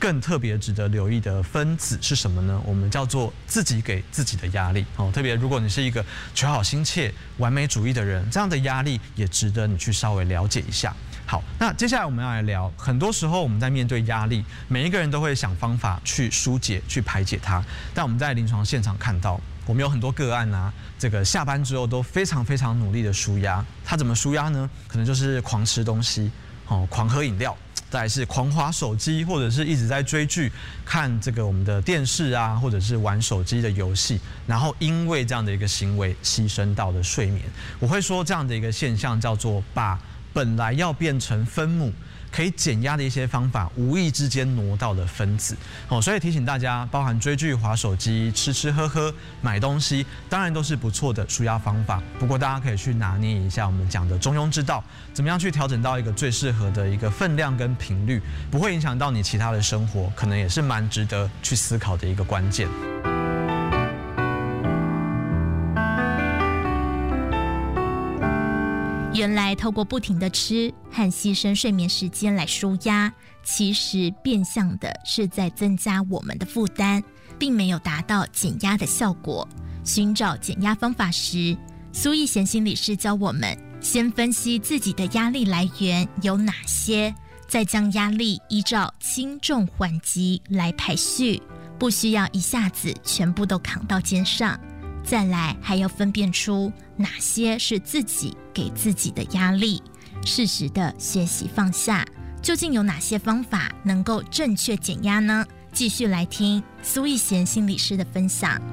更特别值得留意的分子是什么呢？我们叫做自己给自己的压力哦。特别如果你是一个求好心切、完美主义的人，这样的压力也值得你去稍微了解一下。好，那接下来我们要来聊，很多时候我们在面对压力，每一个人都会想方法去疏解、去排解它。但我们在临床现场看到，我们有很多个案啊，这个下班之后都非常努力的抒压。他怎么抒压呢？可能就是狂吃东西，狂喝饮料，再来是狂滑手机，或者是一直在追剧、看这个我们的电视啊，或者是玩手机的游戏，然后因为这样的一个行为牺牲到了睡眠。我会说这样的一个现象叫做把本来要变成分母可以减压的一些方法，无意之间挪到了分子。所以提醒大家，包含追剧、滑手机、吃喝、买东西，当然都是不错的抒压方法。不过大家可以去拿捏一下我们讲的中庸之道，怎么样去调整到一个最适合的一个分量跟频率，不会影响到你其他的生活，可能也是蛮值得去思考的一个关键。 原来透过不停的吃和牺牲睡眠时间来抒压，其实变相的是在增加我们的负担，并没有达到减压的效果。寻找减压方法时，苏奕贤心理师教我们先分析自己的压力来源有哪些，再将压力依照轻重缓急来排序，不需要一下子全部都扛到肩上。再来还要分辨出哪些是自己给自己的压力，适时的学习放下。究竟有哪些方法能够正确减压呢？继续来听苏奕贤心理师的分享。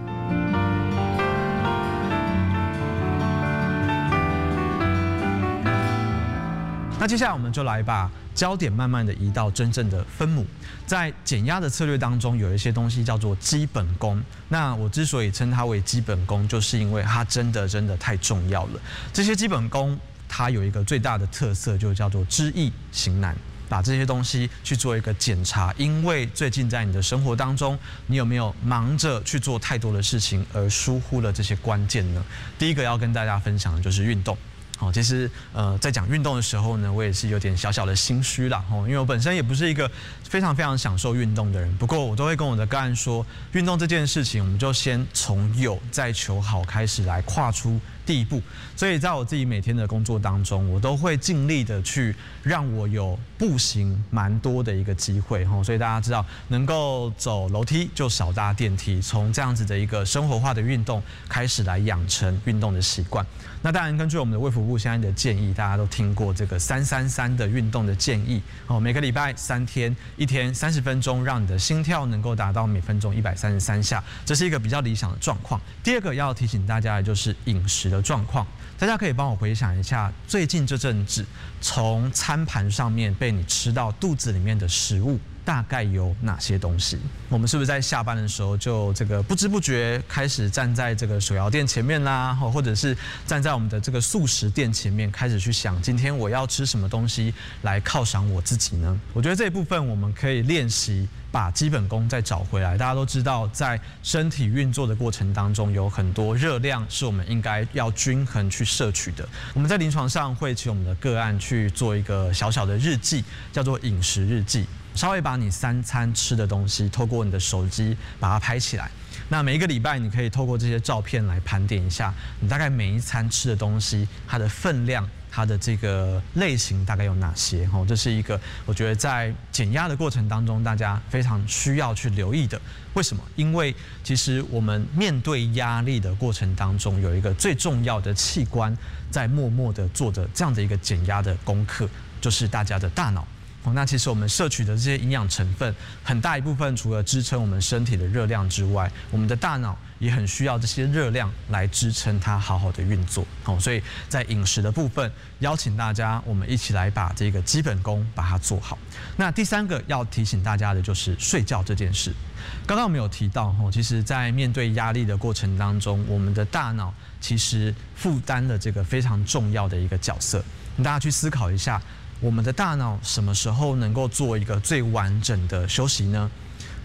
那接下来我们就来把焦点慢慢的移到真正的分母。在减压的策略当中，有一些东西叫做基本功。那我之所以称它为基本功，就是因为它真的太重要了。这些基本功它有一个最大的特色，就叫做知易行难。把这些东西去做一个检查，因为最近在你的生活当中，你有没有忙着去做太多的事情而疏忽了这些关键呢？第一个要跟大家分享的就是运动。其实在讲运动的时候呢，我也是有点小小的心虚啦，因为我本身也不是一个非常享受运动的人。不过我都会跟我的个案说，运动这件事情，我们就先从有再求好开始来跨出第一步。所以在我自己每天的工作当中，我都会尽力的去让我有步行蛮多的一个机会。所以大家知道，能够走楼梯就少搭电梯，从这样子的一个生活化的运动开始来养成运动的习惯。那当然，根据我们的卫福部现在的建议，大家都听过这个333的运动的建议每个礼拜3天，1天30分钟，让你的心跳能够达到每分钟133下，这是一个比较理想的状况。第二个要提醒大家的就是饮食的状况，大家可以帮我回想一下，最近这阵子从餐盘上面被你吃到肚子里面的食物大概有哪些东西？我们是不是在下班的时候就这个不知不觉开始站在这个手摇店前面啦，或者是站在我们的这个素食店前面，开始去想今天我要吃什么东西来犒赏我自己呢？我觉得这一部分我们可以练习把基本功再找回来。大家都知道，在身体运作的过程当中，有很多热量是我们应该要均衡去摄取的。我们在临床上会请我们的个案去做一个小小的日记，叫做饮食日记。稍微把你3餐吃的东西，透过你的手机把它拍起来。那每一个礼拜，你可以透过这些照片来盘点一下，你大概每一餐吃的东西，它的分量、它的这个类型大概有哪些？这是一个我觉得在减压的过程当中，大家非常需要去留意的。为什么？因为其实我们面对压力的过程当中，有一个最重要的器官在默默的做着这样的一个减压的功课，就是大家的大脑。那其实我们摄取的这些营养成分，很大一部分除了支撑我们身体的热量之外，我们的大脑也很需要这些热量来支撑它好好的运作。所以在饮食的部分，邀请大家我们一起来把这个基本功把它做好。那第三个要提醒大家的就是睡觉这件事。刚刚我们有提到，其实在面对压力的过程当中，我们的大脑其实负担了这个非常重要的一个角色。大家去思考一下，我们的大脑什么时候能够做一个最完整的休息呢？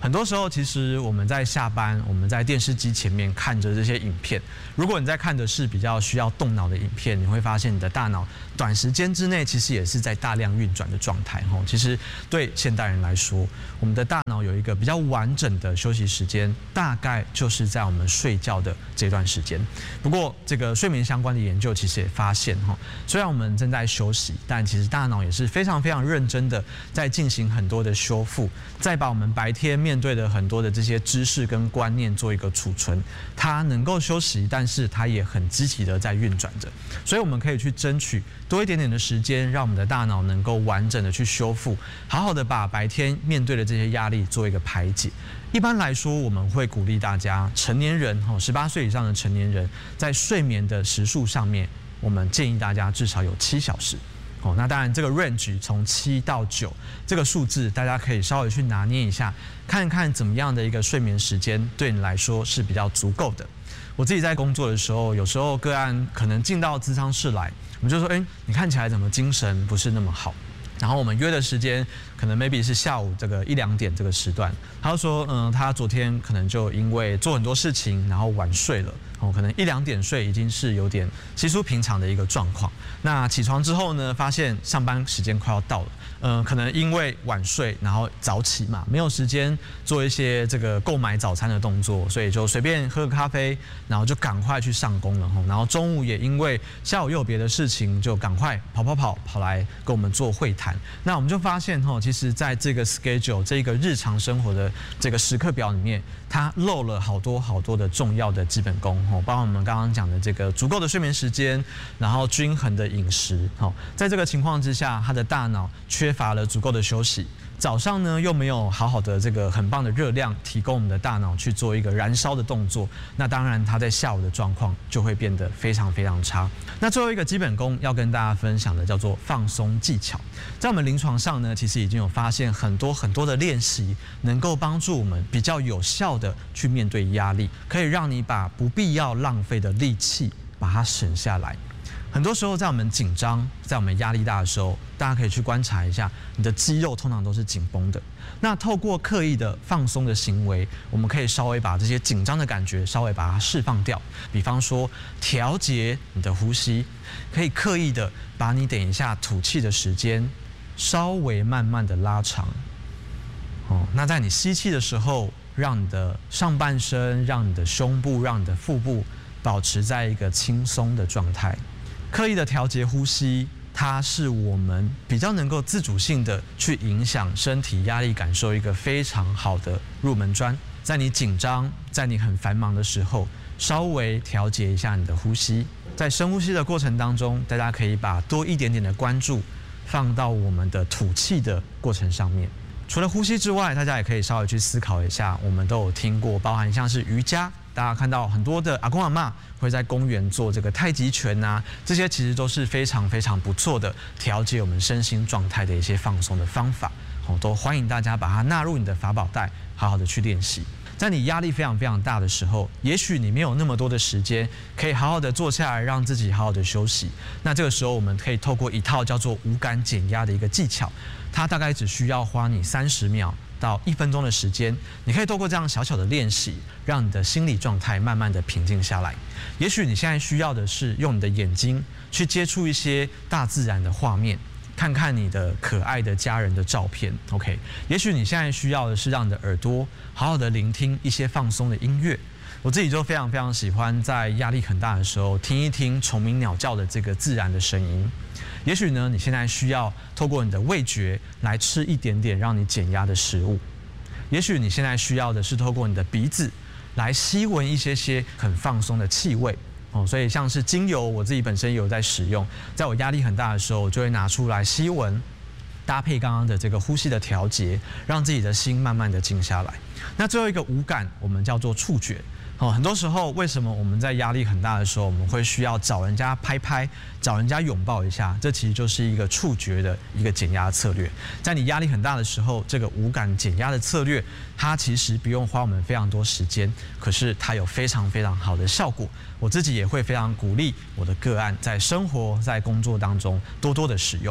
很多时候，其实我们在下班，我们在电视机前面看着这些影片，如果你在看的是比较需要动脑的影片，你会发现你的大脑短时间之内其实也是在大量运转的状态。其实对现代人来说，我们的大脑有一个比较完整的休息时间，大概就是在我们睡觉的这段时间。不过，这个睡眠相关的研究其实也发现，虽然我们正在休息，但其实大脑也是非常非常认真的在进行很多的修复，再把我们白天面对的很多的这些知识跟观念做一个储存。它能够休息，但是它也很积极的在运转着，所以我们可以去争取多一点点的时间，让我们的大脑能够完整的去修复，好好的把白天面对的这些压力做一个排解。一般来说，我们会鼓励大家，成年人18岁以上的成年人，在睡眠的时数上面，我们建议大家至少有7小时。那当然，这个 range 从7到9这个数字，大家可以稍微去拿捏一下，看看怎么样的一个睡眠时间对你来说是比较足够的。我自己在工作的时候，有时候个案可能进到咨商室来，我们就说，你看起来怎么精神不是那么好？然后我们约的时间可能 maybe 是下午这个1、2点这个时段，他就说，他昨天可能就因为做很多事情，然后晚睡了，可能1、2点睡已经是有点稀疏平常的一个状况。那起床之后呢，发现上班时间快要到了，可能因为晚睡，然后早起嘛，没有时间做一些这个购买早餐的动作，所以就随便喝个咖啡，然后就赶快去上工了。然后中午也因为下午又有别的事情，就赶快跑来跟我们做会谈。那我们就发现其实在这个 schedule 这个日常生活的这个时刻表里面，它漏了好多的重要的基本功，包括我们刚刚讲的这个足够的睡眠时间，然后均衡的饮食。在这个情况之下，他的大脑缺乏了足够的休息，早上呢又没有好好的这个很棒的热量提供我们的大脑去做一个燃烧的动作，那当然他在下午的状况就会变得非常非常差。那最后一个基本功要跟大家分享的叫做放松技巧。在我们临床上呢，其实已经有发现很多的练习能够帮助我们比较有效的去面对压力，可以让你把不必要浪费的力气把它省下来。很多时候，在我们紧张、在我们压力大的时候，大家可以去观察一下，你的肌肉通常都是紧绷的。那透过刻意的放松的行为，我们可以稍微把这些紧张的感觉稍微把它释放掉。比方说，调节你的呼吸，可以刻意的把你等一下吐气的时间稍微慢慢的拉长。那在你吸气的时候，让你的上半身、让你的胸部、让你的腹部保持在一个轻松的状态。刻意的调节呼吸，它是我们比较能够自主性的去影响身体压力感受一个非常好的入门砖。在你紧张、在你很繁忙的时候，稍微调节一下你的呼吸。在深呼吸的过程当中，大家可以把多一点点的关注放到我们的吐气的过程上面。除了呼吸之外，大家也可以稍微去思考一下，我们都有听过，包含像是瑜伽。大家看到很多的阿公阿嬷会在公园做这个太极拳啊，这些其实都是非常非常不错的调节我们身心状态的一些放松的方法，都欢迎大家把它纳入你的法宝袋，好好的去练习。在你压力非常非常大的时候，也许你没有那么多的时间，可以好好的坐下来，让自己好好的休息。那这个时候，我们可以透过一套叫做无感减压的一个技巧，它大概只需要花你30秒到1分钟的时间，你可以透过这样小小的练习，让你的心理状态慢慢的平静下来。也许你现在需要的是用你的眼睛去接触一些大自然的画面，看看你的可爱的家人的照片 ，OK？ 也许你现在需要的是让你的耳朵好好的聆听一些放松的音乐。我自己就非常非常喜欢在压力很大的时候听一听虫鸣鸟叫的这个自然的声音。也许呢，你现在需要透过你的味觉来吃一点点让你减压的食物。也许你现在需要的是透过你的鼻子来吸闻一些很放松的气味。所以像是精油，我自己本身也有在使用，在我压力很大的时候，我就会拿出来吸闻，搭配刚刚的这个呼吸的调节，让自己的心慢慢的静下来。那最后一个五感，我们叫做触觉。很多时候，为什么我们在压力很大的时候，我们会需要找人家拍拍，找人家拥抱一下？这其实就是一个触觉的一个减压策略。在你压力很大的时候，这个五感减压的策略，它其实不用花我们非常多时间，可是它有非常非常好的效果。我自己也会非常鼓励我的个案在生活、在工作当中多多的使用。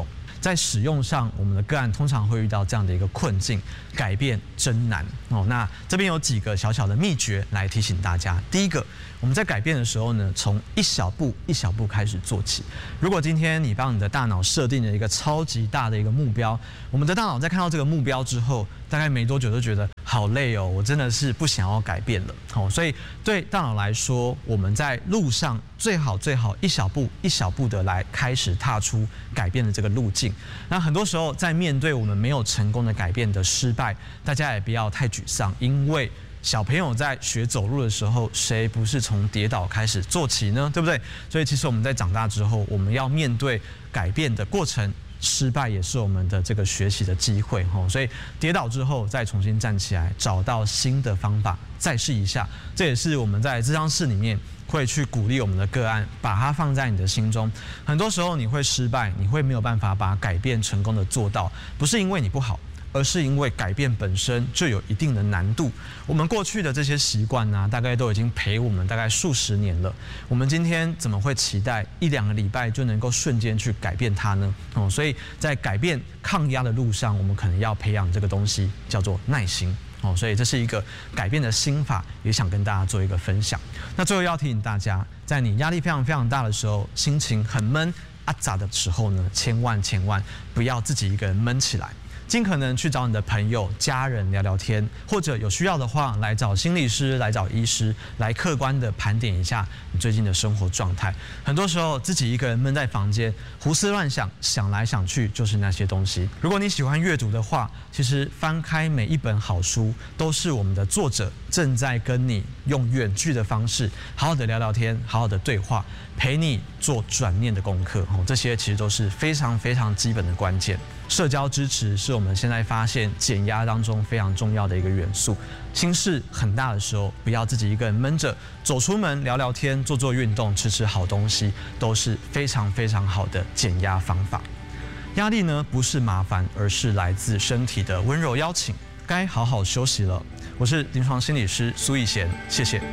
在使用上，我们的个案通常会遇到这样的一个困境，改变真难哦。那这边有几个小小的秘诀来提醒大家。第一个，我们在改变的时候呢，从一小步一小步开始做起。如果今天你帮你的大脑设定了一个超级大的一个目标，我们的大脑在看到这个目标之后，大概没多久就觉得好累哦，我真的是不想要改变了。好，所以对大脑来说，我们在路上最好一小步一小步的来开始踏出改变的这个路径。那很多时候在面对我们没有成功的改变的失败，大家也不要太沮丧，因为小朋友在学走路的时候，谁不是从跌倒开始做起呢？对不对？所以其实我们在长大之后，我们要面对改变的过程，失败也是我们的这个学习的机会哈。所以跌倒之后再重新站起来，找到新的方法，再试一下。这也是我们在咨商室里面会去鼓励我们的个案，把它放在你的心中。很多时候你会失败，你会没有办法把改变成功的做到，不是因为你不好，而是因为改变本身就有一定的难度。我们过去的这些习惯呢，大概都已经陪我们大概数十年了。我们今天怎么会期待1、2个礼拜就能够瞬间去改变它呢？所以在改变抗压的路上，我们可能要培养这个东西，叫做耐心。所以这是一个改变的心法，也想跟大家做一个分享。那最后要提醒大家，在你压力非常非常大的时候，心情很闷杂的时候呢，千万不要自己一个人闷起来。尽可能去找你的朋友、家人聊聊天，或者有需要的话来找心理师、来找医师，来客观的盘点一下你最近的生活状态。很多时候自己一个人闷在房间，胡思乱想，想来想去就是那些东西。如果你喜欢阅读的话，其实翻开每一本好书，都是我们的作者正在跟你用远距的方式，好好的聊聊天，好好的对话，陪你做转念的功课。这些其实都是非常非常基本的关键。社交支持是我们现在发现减压当中非常重要的一个元素。心事很大的时候，不要自己一个人闷着，走出门聊聊天，做运动，吃好东西，都是非常非常好的减压方法。压力呢，不是麻烦，而是来自身体的温柔邀请，该好好休息了。我是临床心理师苏逸贤，谢谢。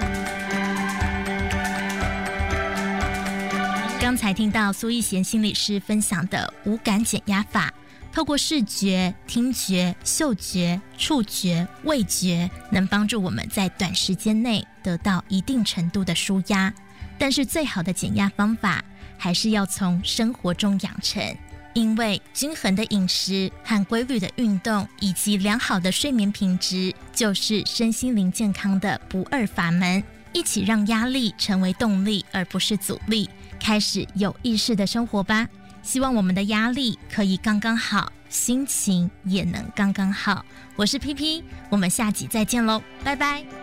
刚才听到苏逸贤心理师分享的五感减压法，透过视觉、听觉、嗅觉、触觉、味觉，能帮助我们在短时间内得到一定程度的抒压。但是最好的减压方法，还是要从生活中养成，因为均衡的饮食和规律的运动，以及良好的睡眠品质，就是身心灵健康的不二法门。一起让压力成为动力，而不是阻力。开始有意识的生活吧。希望我们的压力可以刚刚好，心情也能刚刚好。我是 PP， 我们下集再见喽，拜拜。